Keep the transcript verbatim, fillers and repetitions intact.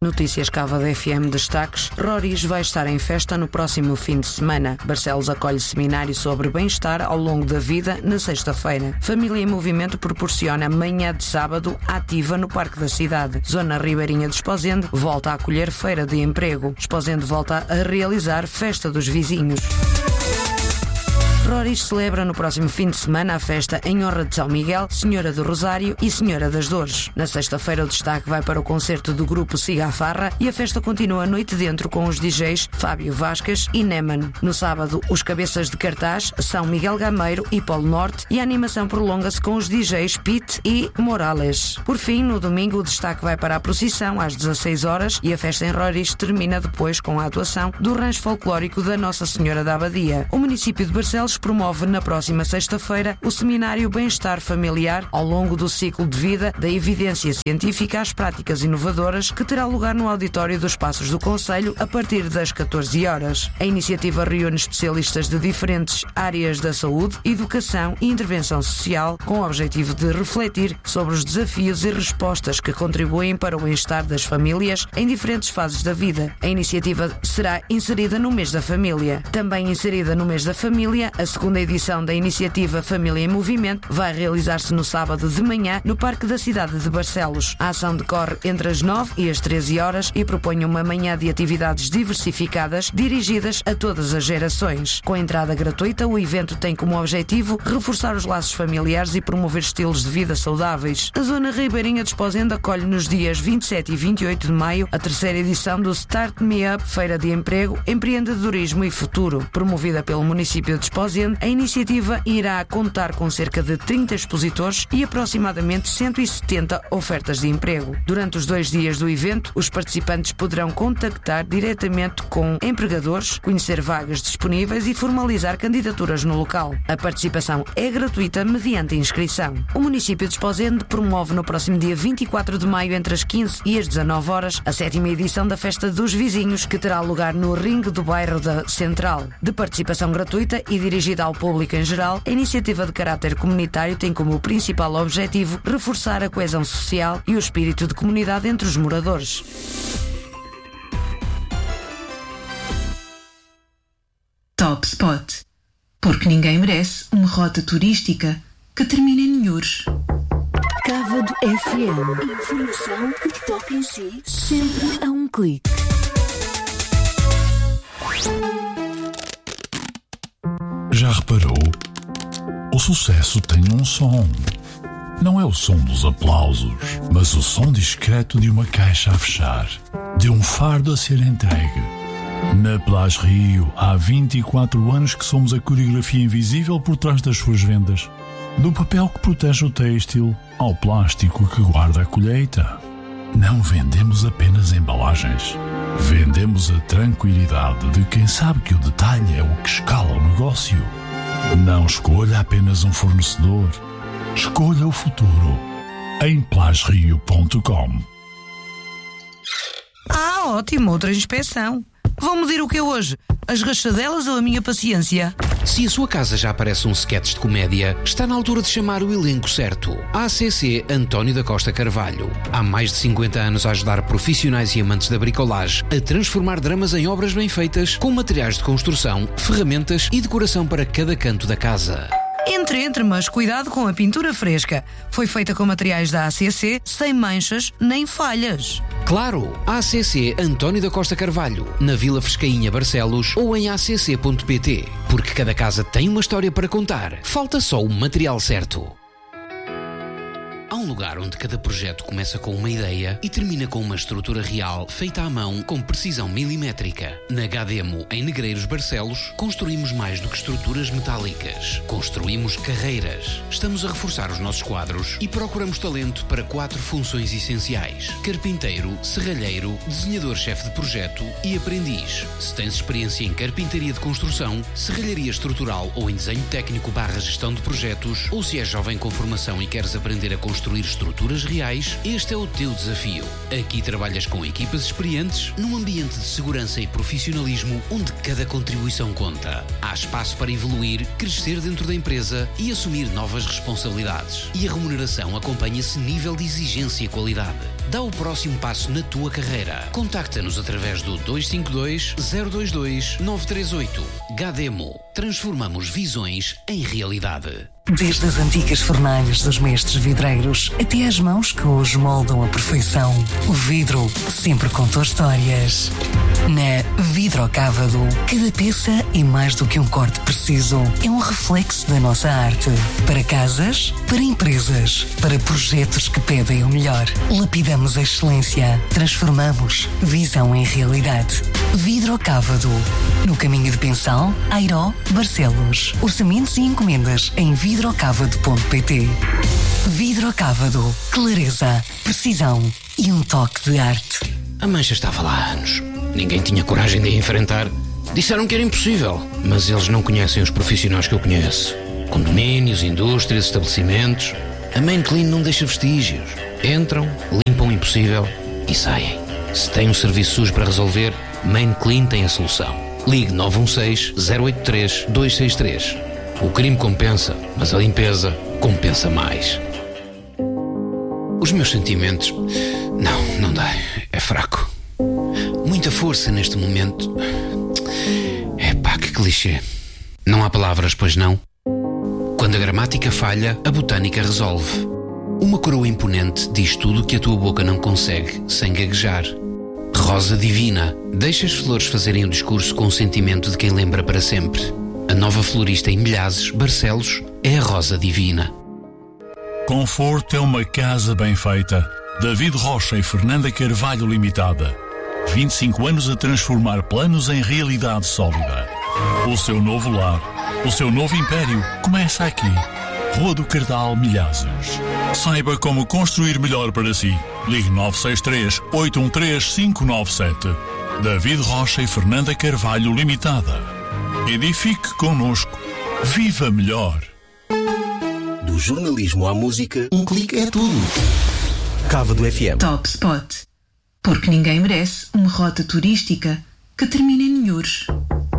Notícias Cava F M destaques. Roriz vai estar em festa no próximo fim de semana. Barcelos acolhe seminário sobre bem-estar ao longo da vida na sexta-feira. Família em Movimento proporciona manhã de sábado ativa no Parque da Cidade. Zona Ribeirinha de Esposende volta a acolher feira de emprego. Esposende volta a realizar festa dos vizinhos. Roriz celebra no próximo fim de semana a festa em honra de São Miguel, Senhora do Rosário e Senhora das Dores. Na sexta-feira o destaque vai para o concerto do grupo Siga a Farra e a festa continua a noite dentro com os D Js Fábio Vasquez e Neman. No sábado, os cabeças de cartaz são Miguel Gameiro e Polo Norte e a animação prolonga-se com os D Js Pete e Morales. Por fim, no domingo o destaque vai para a procissão às dezasseis horas e a festa em Roriz termina depois com a atuação do rancho folclórico da Nossa Senhora da Abadia. O município de Barcelos promove na próxima sexta-feira o seminário Bem-Estar Familiar ao longo do ciclo de vida da evidência científica às práticas inovadoras, que terá lugar no auditório dos Passos do Concelho a partir das catorze horas. A iniciativa reúne especialistas de diferentes áreas da saúde, educação e intervenção social com o objetivo de refletir sobre os desafios e respostas que contribuem para o bem-estar das famílias em diferentes fases da vida. A iniciativa será inserida no mês da família. Também inserida no mês da família, a segunda edição da iniciativa Família em Movimento vai realizar-se no sábado de manhã no Parque da Cidade de Barcelos. A ação decorre entre as nove e as treze horas e propõe uma manhã de atividades diversificadas dirigidas a todas as gerações. Com entrada gratuita, o evento tem como objetivo reforçar os laços familiares e promover estilos de vida saudáveis. A Zona Ribeirinha de Esposende acolhe nos dias vinte e sete e vinte e oito de maio a terceira edição do Start Me Up, Feira de Emprego, Empreendedorismo e Futuro. Promovida pelo município de Esposende, a iniciativa irá contar com cerca de trinta expositores e aproximadamente cento e setenta ofertas de emprego. Durante os dois dias do evento, os participantes poderão contactar diretamente com empregadores, conhecer vagas disponíveis e formalizar candidaturas no local. A participação é gratuita mediante inscrição. O município de Esposende promove no próximo dia vinte e quatro de maio, entre as quinze e as dezanove horas, a sétima edição da Festa dos Vizinhos, que terá lugar no ringue do bairro da Central. De participação gratuita e dirigida ao público em geral, a iniciativa de caráter comunitário tem como principal objetivo reforçar a coesão social e o espírito de comunidade entre os moradores. Top Spot. Porque ninguém merece uma rota turística que termine em Nhures. Cávado F M. Informação que toca em si, sempre a um clique. Já reparou? O sucesso tem um som. Não é o som dos aplausos, mas o som discreto de uma caixa a fechar, de um fardo a ser entregue. Na Plage Rio, há vinte e quatro anos que somos a coreografia invisível por trás das suas vendas. Do papel que protege o têxtil ao plástico que guarda a colheita. Não vendemos apenas embalagens. Vendemos a tranquilidade de quem sabe que o detalhe é o que escala o negócio. Não escolha apenas um fornecedor. Escolha o futuro. Em plage rio ponto com. Ah, ótimo, outra inspeção. Vão medir o que é hoje? As rachadelas ou a minha paciência? Se a sua casa já parece um sketch de comédia, está na altura de chamar o elenco certo. A C C António da Costa Carvalho. Há mais de cinquenta anos a ajudar profissionais e amantes da bricolagem a transformar dramas em obras bem feitas, com materiais de construção, ferramentas e decoração para cada canto da casa. Entre, entre, mas cuidado com a pintura fresca. Foi feita com materiais da A C C, sem manchas nem falhas. Claro, A C C António da Costa Carvalho, na Vila Frescainha, Barcelos, ou em a c c ponto p t. Porque cada casa tem uma história para contar. Falta só o material certo. Há um lugar onde cada projeto começa com uma ideia e termina com uma estrutura real feita à mão com precisão milimétrica. Na Gademo, em Negreiros, Barcelos, construímos mais do que estruturas metálicas. Construímos carreiras. Estamos a reforçar os nossos quadros e procuramos talento para quatro funções essenciais: carpinteiro, serralheiro, desenhador-chefe de projeto e aprendiz. Se tens experiência em carpintaria de construção, serralharia estrutural ou em desenho técnico barra gestão de projetos, ou se és jovem com formação e queres aprender a construir construir estruturas reais, este é o teu desafio. Aqui trabalhas com equipas experientes, num ambiente de segurança e profissionalismo onde cada contribuição conta. Há espaço para evoluir, crescer dentro da empresa e assumir novas responsabilidades. E a remuneração acompanha esse nível de exigência e qualidade. Dá o próximo passo na tua carreira. Contacta-nos através do dois cinco dois, zero dois dois, nove três oito. Gademo. Transformamos visões em realidade. Desde as antigas fornalhas dos mestres vidreiros até às mãos que hoje moldam a perfeição, o vidro sempre contou histórias. Na Vidrocávado, cada peça é mais do que um corte preciso. É um reflexo da nossa arte. Para casas, para empresas, para projetos que pedem o melhor. Lapidamos a excelência. Transformamos visão em realidade. Vidrocávado. No caminho de Pensal, Airó, Barcelos. Orçamentos e encomendas em vidrocávado ponto pt. Vidrocávado. Clareza, precisão e um toque de arte. A mancha estava lá há anos. Ninguém tinha coragem de a enfrentar. Disseram que era impossível, mas eles não conhecem os profissionais que eu conheço. Condomínios, indústrias, estabelecimentos. A Main Clean não deixa vestígios. Entram, limpam o impossível e saem. Se tem um serviço sujo para resolver, Main Clean tem a solução. Ligue nove um seis, zero oito três, dois seis três. O crime compensa, mas a limpeza compensa mais. Os meus sentimentos... Não, não dá. É fraco. Muita força neste momento. Epá, que clichê. Não há palavras, pois não? Quando a gramática falha, a botânica resolve. Uma coroa imponente diz tudo o que a tua boca não consegue, sem gaguejar. Rosa divina. Deixa as flores fazerem o discurso com o sentimento de quem lembra para sempre. A nova florista em Milhazes, Barcelos, é a Rosa Divina. Conforto é uma casa bem feita. David Rocha e Fernanda Carvalho Limitada. vinte e cinco anos a transformar planos em realidade sólida. O seu novo lar, o seu novo império começa aqui. Rua do Cardal, Milhazes. Saiba como construir melhor para si. Ligue nove seis três, oito um três, cinco nove sete. David Rocha e Fernanda Carvalho Limitada. Edifique connosco. Viva melhor. Do jornalismo à música, um clique é tudo. Cávado F M. Top Spot. Porque ninguém merece uma rota turística que termine em Nhures.